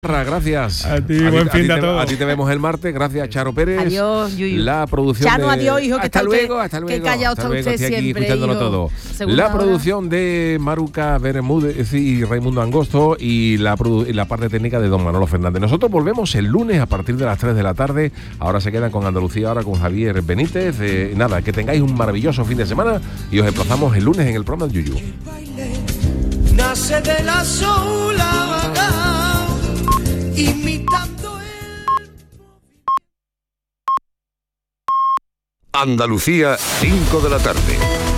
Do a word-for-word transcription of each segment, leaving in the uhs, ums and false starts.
Gracias. A ti, a buen ti, fin de a, a todos. a ti te vemos el martes. Gracias, Charo Pérez. Adiós, Yuyu. La producción Chano, de... adiós, hijo. Que hasta está luego, usted, hasta luego. Que callado hasta está luego. usted Estoy aquí siempre, escuchándolo hijo. todo. Segunda La hora. producción de Maruca Bermúdez y Raimundo Angosto y la, produ- y la parte técnica de don Manolo Fernández. Nosotros volvemos el lunes a partir de las tres de la tarde. Ahora se quedan con Andalucía, ahora con Javier Benítez. Eh, nada, que tengáis un maravilloso fin de semana y os emplazamos el lunes en el programa del Yuyu. Nace de la sola imitando el... Andalucía, cinco de la tarde.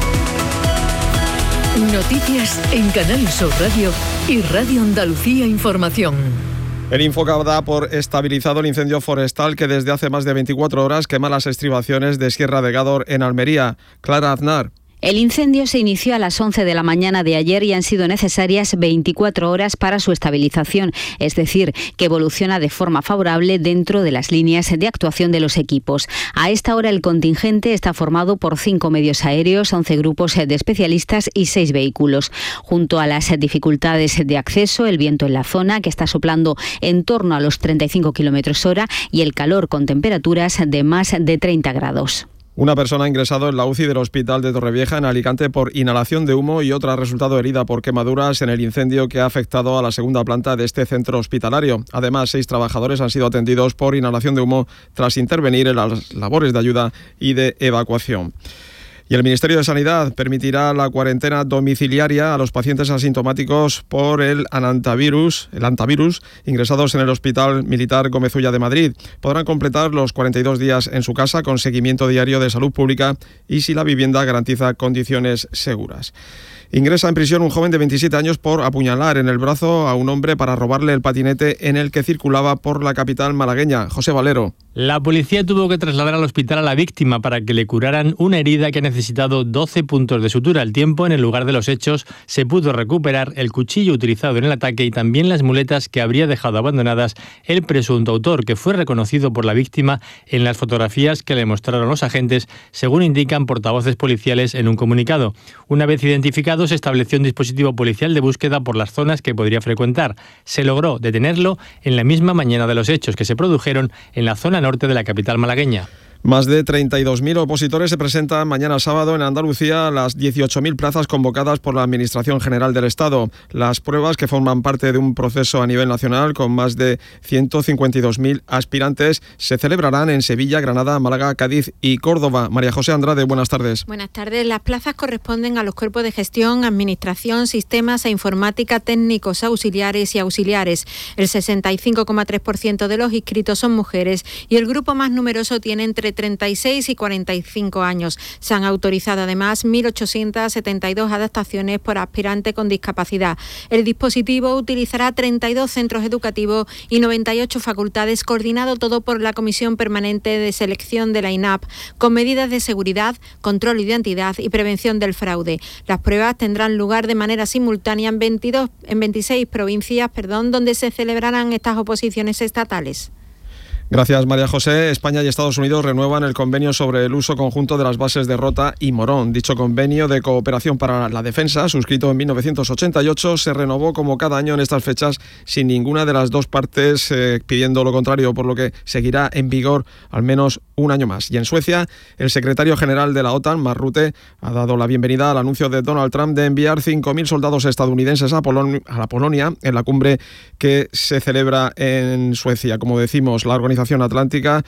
Noticias en Canal Sur Radio y Radio Andalucía Información. El Infoca da por estabilizado el incendio forestal que desde hace más de veinticuatro horas quema las estribaciones de Sierra de Gádor en Almería. Clara Aznar. El incendio se inició a las once de la mañana de ayer y han sido necesarias veinticuatro horas para su estabilización, es decir, que evoluciona de forma favorable dentro de las líneas de actuación de los equipos. A esta hora el contingente está formado por cinco medios aéreos, once grupos de especialistas y seis vehículos. Junto a las dificultades de acceso, el viento en la zona, que está soplando en torno a los treinta y cinco kilómetros hora, y el calor con temperaturas de más de treinta grados. Una persona ha ingresado en la U C I del Hospital de Torrevieja en Alicante por inhalación de humo y otra ha resultado herida por quemaduras en el incendio que ha afectado a la segunda planta de este centro hospitalario. Además, seis trabajadores han sido atendidos por inhalación de humo tras intervenir en las labores de ayuda y de evacuación. Y el Ministerio de Sanidad permitirá la cuarentena domiciliaria a los pacientes asintomáticos por el anantavirus, el antavirus ingresados en el Hospital Militar Gómez Ulla de Madrid. Podrán completar los cuarenta y dos días en su casa con seguimiento diario de salud pública y si la vivienda garantiza condiciones seguras. Ingresa en prisión un joven de veintisiete años por apuñalar en el brazo a un hombre para robarle el patinete en el que circulaba por la capital malagueña. José Valero. La policía tuvo que trasladar al hospital a la víctima para que le curaran una herida que ha necesitado doce puntos de sutura. Al tiempo, en el lugar de los hechos, se pudo recuperar el cuchillo utilizado en el ataque y también las muletas que habría dejado abandonadas el presunto autor, que fue reconocido por la víctima en las fotografías que le mostraron los agentes, según indican portavoces policiales en un comunicado. Una vez identificado, se estableció un dispositivo policial de búsqueda por las zonas que podría frecuentar. Se logró detenerlo en la misma mañana de los hechos, que se produjeron en la zona norte de la capital malagueña. Más de treinta y dos mil opositores se presentan mañana sábado en Andalucía a las dieciocho mil plazas convocadas por la Administración General del Estado. Las pruebas, que forman parte de un proceso a nivel nacional con más de ciento cincuenta y dos mil aspirantes, se celebrarán en Sevilla, Granada, Málaga, Cádiz y Córdoba. María José Andrade, buenas tardes. Buenas tardes. Las plazas corresponden a los cuerpos de gestión, administración, sistemas e informática, técnicos auxiliares y auxiliares. El sesenta y cinco coma tres por ciento de los inscritos son mujeres y el grupo más numeroso tiene entre treinta y seis y cuarenta y cinco años. Se han autorizado además mil ochocientas setenta y dos adaptaciones por aspirante con discapacidad. El dispositivo utilizará treinta y dos centros educativos y noventa y ocho facultades, coordinado todo por la Comisión Permanente de Selección de la I N A P, con medidas de seguridad, control de identidad y prevención del fraude. Las pruebas tendrán lugar de manera simultánea en veintidós, en veintiséis provincias, perdón, donde se celebrarán estas oposiciones estatales. Gracias, María José. España y Estados Unidos renuevan el convenio sobre el uso conjunto de las bases de Rota y Morón. Dicho convenio de cooperación para la defensa, suscrito en mil novecientos ochenta y ocho, se renovó como cada año en estas fechas sin ninguna de las dos partes eh, pidiendo lo contrario, por lo que seguirá en vigor al menos un año más. Y en Suecia, el secretario general de la OTAN, Mark Rutte, ha dado la bienvenida al anuncio de Donald Trump de enviar cinco mil soldados estadounidenses a, Polon- a la Polonia en la cumbre que se celebra en Suecia. Como decimos, la Organización Atlántica,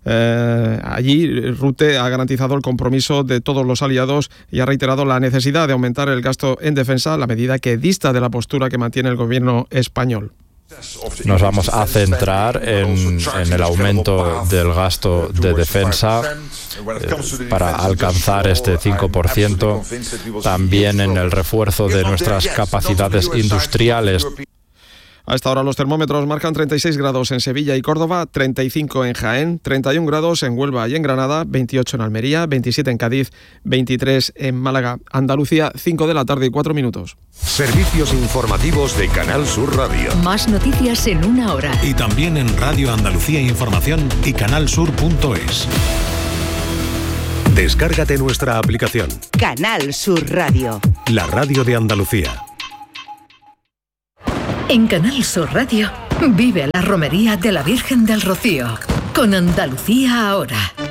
eh, allí Rutte ha garantizado el compromiso de todos los aliados y ha reiterado la necesidad de aumentar el gasto en defensa, la medida que dista de la postura que mantiene el gobierno español. Nos vamos a centrar en, en el aumento del gasto de defensa eh, para alcanzar este cinco por ciento, también en el refuerzo de nuestras capacidades industriales. A esta hora los termómetros marcan treinta y seis grados en Sevilla y Córdoba, treinta y cinco en Jaén, treinta y un grados en Huelva y en Granada, veintiocho en Almería, veintisiete en Cádiz, veintitrés en Málaga. Andalucía, cinco de la tarde y cuatro minutos. Servicios informativos de Canal Sur Radio. Más noticias en una hora. Y también en Radio Andalucía Información y canalsur punto es. Descárgate nuestra aplicación. Canal Sur Radio. La radio de Andalucía. En Canal Sur Radio, Vive la romería de la Virgen del Rocío con Andalucía Ahora.